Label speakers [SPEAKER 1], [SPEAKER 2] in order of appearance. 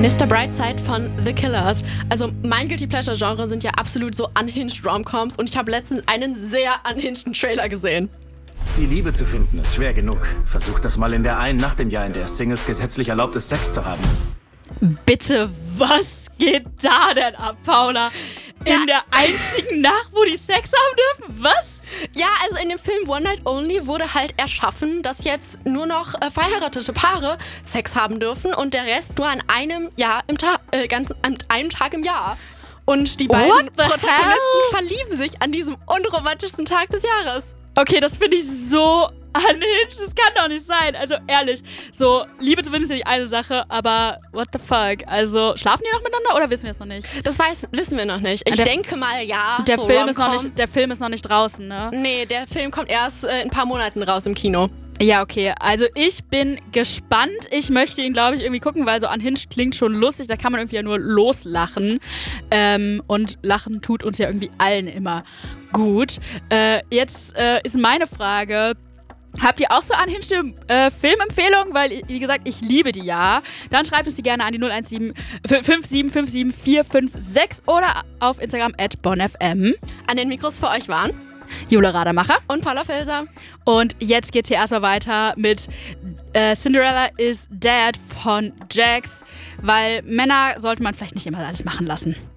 [SPEAKER 1] Mr. Brightside von The Killers. Also mein Guilty Pleasure Genre sind ja absolut so unhinged Romcoms und ich habe letztens einen sehr unhingeden Trailer gesehen.
[SPEAKER 2] Die Liebe zu finden ist schwer genug. Versucht das mal in der einen Nacht im Jahr, in der Singles gesetzlich erlaubt ist, Sex zu haben.
[SPEAKER 3] Bitte, was geht da denn ab, Paula? In der einzigen Nacht, wo die Sex haben dürfen? Was?
[SPEAKER 1] Ja, also in dem Film One Night Only wurde halt erschaffen, dass jetzt nur noch verheiratete Paare Sex haben dürfen und der Rest nur an einem Jahr an einem Tag im Jahr. Und die beiden Protagonisten verlieben sich an diesem unromantischsten Tag des Jahres.
[SPEAKER 3] Okay, das finde ich so unhinged. Das kann doch nicht sein. Also ehrlich, so Liebe zu finden ist ja die eine Sache, aber what the fuck? Also schlafen die noch miteinander oder wissen wir es noch nicht?
[SPEAKER 1] Das wissen wir noch nicht. Ich denke mal, ja.
[SPEAKER 3] Der
[SPEAKER 1] so
[SPEAKER 3] Film ist noch nicht draußen, ne?
[SPEAKER 1] Nee, der Film kommt erst in ein paar Monaten raus im Kino.
[SPEAKER 3] Ja, okay. Also ich bin gespannt. Ich möchte ihn, glaube ich, irgendwie gucken, weil so unhinged klingt schon lustig. Da kann man irgendwie ja nur loslachen. Und Lachen tut uns ja irgendwie allen immer gut. Jetzt ist meine Frage: Habt ihr auch so unhinged Filmempfehlungen? Weil, wie gesagt, ich liebe die ja. Dann schreibt uns die gerne an die 017 5757 456 oder auf Instagram @bonfm.
[SPEAKER 1] An den Mikros für euch waren
[SPEAKER 3] Jule Rademacher
[SPEAKER 1] und Paula Filser.
[SPEAKER 3] Und jetzt geht's hier erstmal weiter mit Cinderella is Dead von Jax, weil Männer sollte man vielleicht nicht immer alles machen lassen.